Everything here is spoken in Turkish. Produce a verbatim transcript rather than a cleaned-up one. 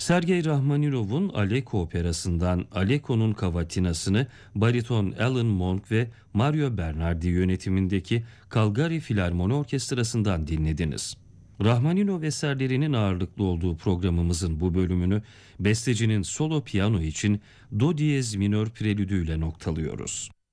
Sergey Rahmaninov'un Aleko operasından Aleko'nun Kavatinasını bariton Alan Monk ve Mario Bernardi yönetimindeki Calgary Filarmoni Orkestrası'ndan dinlediniz. Rahmaninov eserlerinin ağırlıklı olduğu programımızın bu bölümünü bestecinin solo piyano için Do diyez minör prelüdüyle noktalıyoruz.